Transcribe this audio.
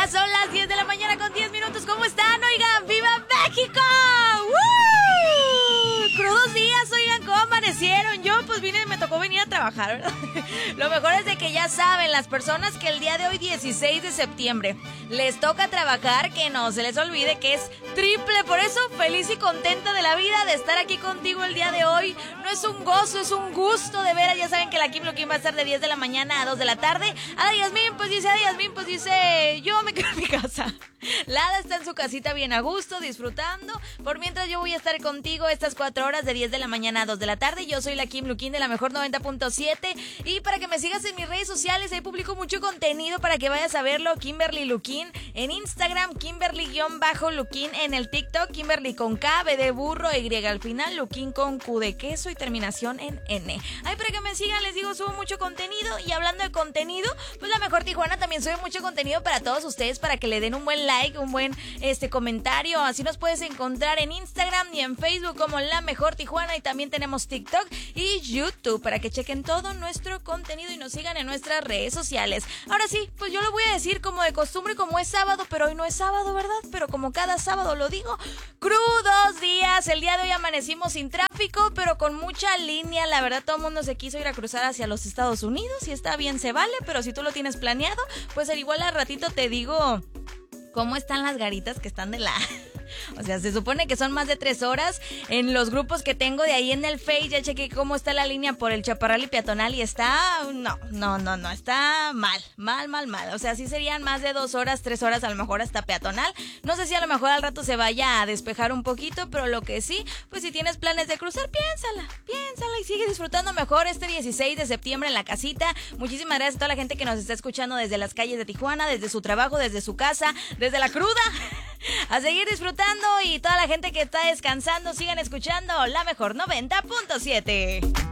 Ya son las 10 de la mañana con 10 minutos. ¿Cómo están? Oigan, ¡viva México! ¡Woo! Crudos días, oigan, ¿cómo amanecieron? Yo pues me tocó venir a trabajar, ¿verdad? Lo mejor es de que ya saben, las personas que el día de hoy, 16 de septiembre, les toca trabajar, que no se les olvide que es triple. Por eso, feliz y contenta de la vida de estar aquí contigo el día de hoy. No es un gozo, es un gusto, de veras. Ya saben que la Kim Luquín va a estar de 10 de la mañana a 2 de la tarde. Ada Yasmín, pues dice, yo me quedo en mi casa. Lada está en su casita bien a gusto, disfrutando. Por mientras yo voy a estar contigo estas 4 horas de 10 de la mañana a 2 de la tarde. Yo soy la Kim Luquín de la mejor 90.7. Y para que me sigas en mis redes sociales, ahí publico mucho contenido para que vayas a verlo. Kimberly Luquín en Instagram, Kimberly-Luquín en el TikTok, Kimberly con K, B de burro, Y al final, Luquín con Q de queso y terminación en N. Ahí para que me sigan, les digo, subo mucho contenido. Y hablando de contenido, pues la mejor Tijuana también sube mucho contenido para todos ustedes, para que le den un buen like, un buen comentario. Así nos puedes encontrar en Instagram y en Facebook como La Mejor Tijuana, y también tenemos TikTok y YouTube para que chequen todo nuestro contenido y nos sigan en nuestras redes sociales. Ahora sí, pues yo lo voy a decir como de costumbre, como es sábado, pero hoy no es sábado, ¿verdad? Pero como cada sábado lo digo, crudos días. El día de hoy amanecimos sin tráfico, pero con mucha línea. La verdad, todo el mundo se quiso ir a cruzar hacia los Estados Unidos y está bien, se vale, pero si tú lo tienes planeado, pues al igual al ratito te digo cómo están las garitas que están de la... O sea, se supone que son más de 3 horas. En los grupos que tengo de ahí en el Face, ya chequé cómo está la línea por el Chaparral y Peatonal y está... No, está mal. O sea, sí serían más de 2 horas, 3 horas a lo mejor hasta Peatonal. No sé si a lo mejor al rato se vaya a despejar un poquito, pero lo que sí, pues si tienes planes de cruzar, piénsala y sigue disfrutando mejor este 16 de septiembre en la casita. Muchísimas gracias a toda la gente que nos está escuchando desde las calles de Tijuana, desde su trabajo, desde su casa, desde la cruda. A seguir disfrutando, y toda la gente que está descansando, sigan escuchando La Mejor 90.7.